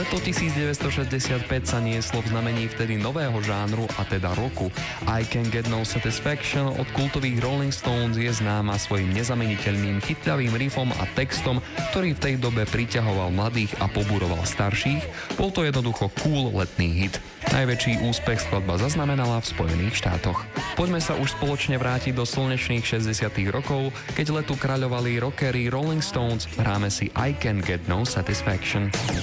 Leto 1965 sa nieslo v znamení vtedy nového žánru, a teda rocku. I Can't Get No Satisfaction od kultových Rolling Stones je známa svojim nezameniteľným chytľavým riffom a textom, ktorý v tej dobe priťahoval mladých a poburoval starších. Bol to jednoducho cool letný hit. Najväčší úspech skladba zaznamenala v Spojených štátoch. Poďme sa už spoločne vrátiť do slnečných 60. rokov, keď letu kráľovali rockery Rolling Stones. Hráme si I Can't Get No Satisfaction.